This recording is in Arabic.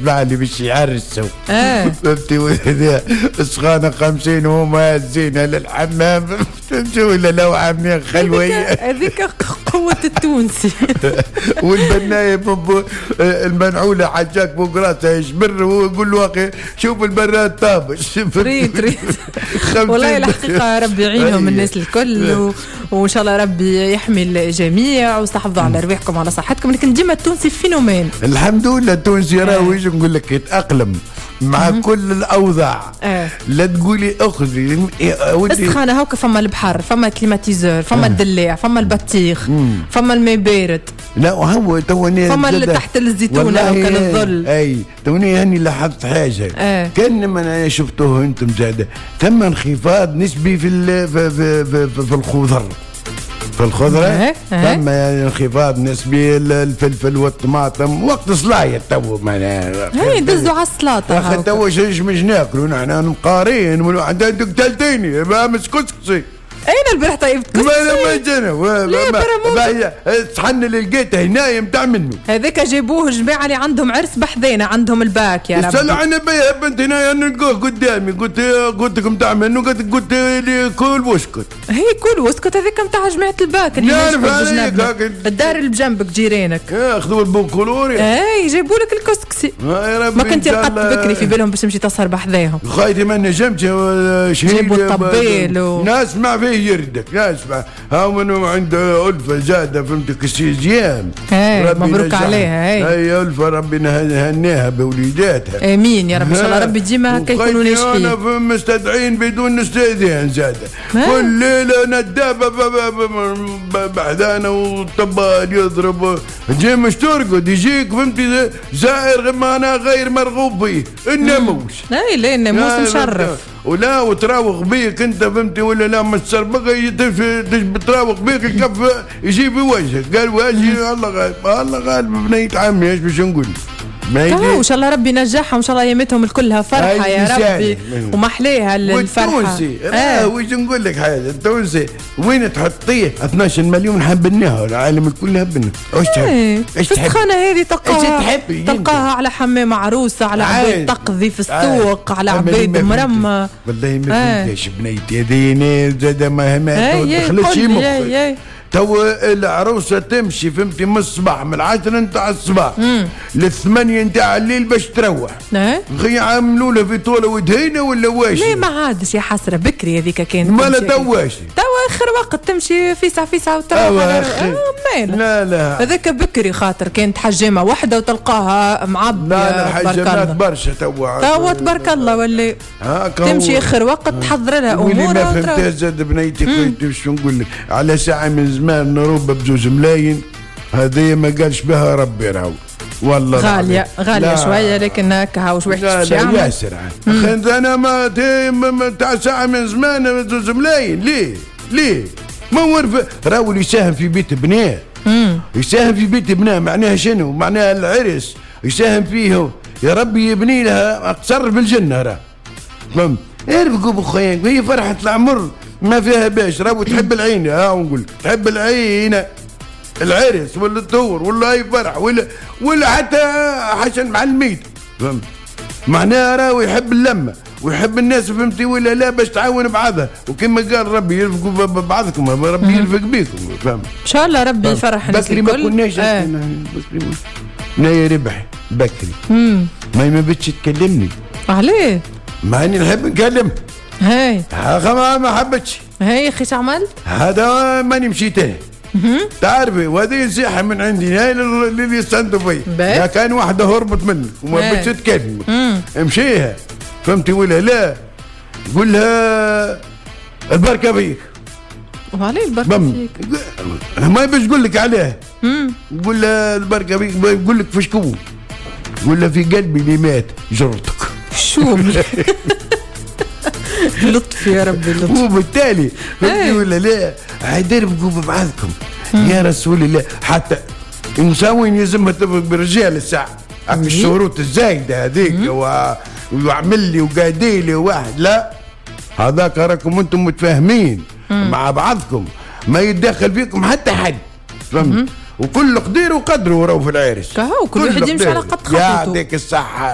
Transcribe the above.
بعلي باش يعرسوا فهمتي سخانة 50 وهما هازينها للحمام فهمتي ولا لو عاملين خلوية هذيك قوة التونسي. والبناية المنعولة حجاك فوق راسها يشبر ويقول له اخي شوف البراد طابش ريت والله الحقيقة ربي يعينهم الناس الكل وان شاء الله ربي يحمي الجميع ويستحفظوا على رواحكم وعلى صحتكم. لكن ديما التونسي فينومين الحمد لله. التونسي راهو يجي نقول لك يتأقلم مع كل الاوضاع. لا تقولي اخذي السخانه هاكا، فما البحر، فما كليماتيزور، فما الدلاع، فما البطيخ، فما الماء بارد. لا هو توني فما اللي تحت الزيتونه وكان الظل. اي توني هاني لاحظت حاجه كان ما انا شفتوه انتم زاده ثم انخفاض نسبي في الخضر. في الخضرة ثم انخفاض نسبي الفلفل والطماطم وقت صلاية تو معناها هي دزوا على السلاطة اخي تو ايش مش ناكلوا نحن مقارين عندك قتلتيني ما مسكسكسي. اين البارح طيب ما جانا الصحن اللي لقيته هنا يمتع منه هذاك جابوه الجماعه اللي عندهم عرس بحذينا عندهم الباك يا رب. سلعنا بيا بنت هنا نلقوه قدامي قلت لكم متاع منه قلت لي كل واسكت. هي كل واسكت هذاك متاع جماعه الباك اللي الدار اللي بجنبك جيرانك اخذوا البوكولوري جابوا لك الكسكسي. ما كنت رقدت بكري في بالهم باش تمشي تسهر بحذاهم خايتي ما نجمتش جابوا الطبيل نسمع فيه يردك نسمع ها منو عنده ألفة زادة فهمتك السيزيام مبروك عليها. هي ألفة ربي نهنيها بوليداتها امين يا رب. ان شاء الله ربي ديما هكا يكونوا ناجحين. انا مستدعين بدون استئذان زادة كل ليلة ندابة بحذانة والطبال يضرب جي مش ترقد يجيك فهمتي زائر معنا غير مرغوب فيه الناموس. لا الناموس مشرف ولا وتراوغ بيك انت فهمتي ولا لا متسربقه بتراوغ بيك الكف يجي في وجهك قال واجي الله غالب بنية عمي ايش باش نقول. ان شاء الله ربي ينجحهم وان شاء الله يمتهم الكلها فرحه يا ربي ومحليها الفرحه. والتونسي وش نقول لك حاجه التونسي وين تحطيه 12 مليون حبناها العالم الكل هبنا. ايش تحب؟ ايش تحب؟ السخانه هذه تلقاها على حمام عروسه على عبيد تقضي في السوق على عبيد مرمى. والله ما فهمتش بنيتي هذيني زاد ما دخلتش مخي. تو العروسه تمشي فهمتي من الصباح من 10 نتاع الصباح ل8 نتاع الليل باش تروح. خي عملوا لها في طوله ودهينه ولا واش؟ ليه ما عادش يا حسره بكري هذيك كانت مالا تواشي توا اخر وقت تمشي فيسع وتروح. لا هذاك بكري خاطر كانت حجامه واحده وتلقاها معبيه. لا الحجامات برشا توا تبارك الله ولا تمشي اخر وقت تحضر لها امورها. ما فهمتها زاد بنيتي كيف نقول لك على ساعه من زمان نروب ب2 ملايين هذه ما قالش بها ربي راهو والله غاليه شويه لكن هكا هاوش واحد يعمل ياسر انا ما تاع ساعه من زمان 2 ملايين ليه ما ورف راهو اللي يساهم في بيت بناه يساهم في بيت بناه معناها شنو معناها العرس يساهم فيه يا ربي يبني لها اقصر بالجنه راه فهمت ارفقوا بخويا هي فرحه العمر ما فيها باش راهو تحب العين نقول تحب العين العرس ولا الدور ولا اي فرح ولا حتى حسن مع الميت فهمت معناها راهو يحب اللمه ويحب الناس فهمتي ولا لا باش تعاون بعضها وكما قال ربي يرفقوا ببعضكم ربي يرفق بيكم فهمت ان شاء الله ربي يفرح الناس الكل. بكري ما كناش ناي ربح بكري ما بتش تكلمني عليه مع اني نحب نكلم هاي ما حبتش هاي اخي شو عملت هذا ماني مشيت تعرفي وهذه نصيحه من عندي هاي اللي يستندوا فيا كان واحده هربت منك وما بتش تكلم امشيها فهمتي ولا لا قول لها البركه فيك وعليه البركه فيك ما باش تقول لك عليه قول لها البركه فيك يقول لك في شكون قول لها في قلبي اللي مات جرتك شو لطف يا ربي لطف. وبالتالي فهمتي ولا لا عيدربقوا ببعضكم يا رسول الله حتى مساوين يلزمها تبقى برجال الساعه الشروط الزايده هذيك ويعمل لي وقايدي لي واحد لا هذاك راكم انتم متفاهمين مع بعضكم ما يتدخل فيكم حتى حد فهمت وكل قدير وقدره راهو في العرس كل واحد يمشي على قد خطته. يعطيك الصحه.